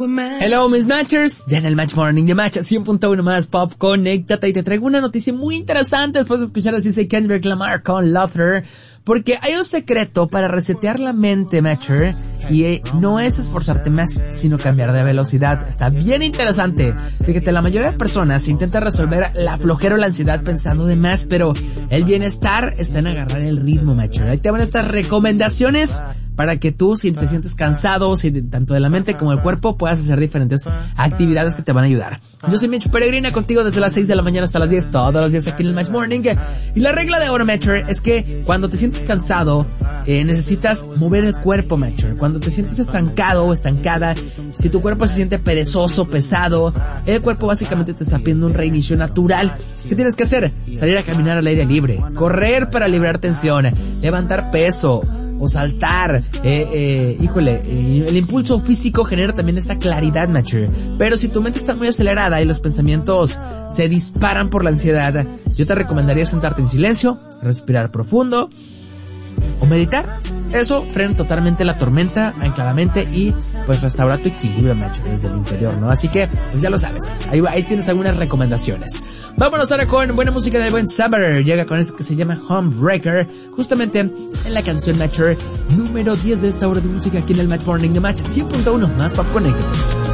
Hello, mis matchers. Ya en el Match Morning de Match 100.1 más Pop, conéctate y te traigo una noticia muy interesante después de escuchar así se Kendrick Lamar con Love Her. Porque hay un secreto para resetear la mente, Matcher, y no es esforzarte más, sino cambiar de velocidad. Está bien interesante. Fíjate, la mayoría de personas intenta resolver la flojera o la ansiedad pensando de más, pero el bienestar está en agarrar el ritmo, Matcher. Ahí te van estas recomendaciones para que tú, si te sientes cansado, si tanto de la mente como del cuerpo, puedas hacer diferentes actividades que te van a ayudar. Yo soy Micho Peregrina, contigo desde las 6 de la mañana hasta las 10, todos los días aquí en el Match Morning. Y la regla de oro, Matcher, es que cuando te sientes cansado, necesitas mover el cuerpo, Matcher. Cuando te sientes estancado o estancada, si tu cuerpo se siente perezoso, pesado, el cuerpo básicamente te está pidiendo un reinicio natural. ¿Qué tienes que hacer? Salir a caminar al aire libre, correr para liberar tensión, levantar peso o saltar. El impulso físico genera también esta claridad, Matcher. Pero si tu mente está muy acelerada y los pensamientos se disparan por la ansiedad, yo te recomendaría sentarte en silencio, respirar profundo o meditar. Eso frena totalmente la tormenta, ancla la mente y pues restaura tu equilibrio, Matcher, desde el interior, ¿no? Así que, pues ya lo sabes, ahí tienes algunas recomendaciones. Vámonos ahora con buena música del buen Summer. Llega con eso que se llama Homebreaker, justamente en la canción Matcher número 10 de esta hora de música aquí en el Match Morning de Match 100.1 más Pop Connected.